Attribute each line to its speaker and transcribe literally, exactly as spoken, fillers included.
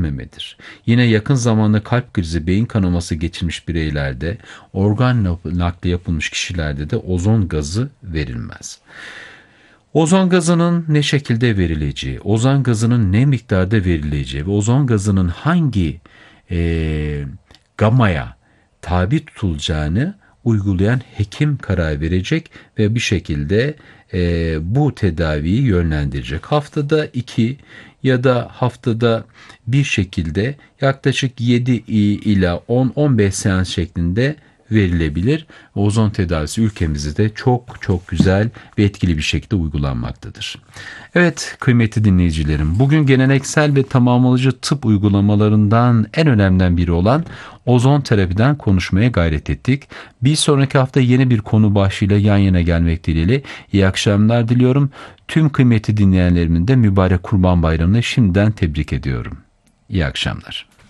Speaker 1: vermemedir. Yine yakın zamanda kalp krizi, beyin kanaması geçirmiş bireylerde, organ nakli yapılmış kişilerde de ozon gazı verilmez. Ozon gazının ne şekilde verileceği, ozon gazının ne miktarda verileceği ve ozon gazının hangi e, gamaya tabi tutulacağını uygulayan hekim karar verecek ve bir şekilde e, bu tedaviyi yönlendirecek. Haftada iki ya da haftada bir şekilde yaklaşık yedi ila on on beş seans şeklinde verilebilir. Ozon tedavisi ülkemizde de çok çok güzel ve etkili bir şekilde uygulanmaktadır. Evet kıymetli dinleyicilerim, bugün geleneksel ve tamamlayıcı tıp uygulamalarından en önemliden biri olan ozon terapiden konuşmaya gayret ettik. Bir sonraki hafta yeni bir konu başlığıyla yan yana gelmek dileğiyle iyi akşamlar diliyorum. Tüm kıymetli dinleyenlerimin de mübarek Kurban Bayramı'nı şimdiden tebrik ediyorum. İyi akşamlar.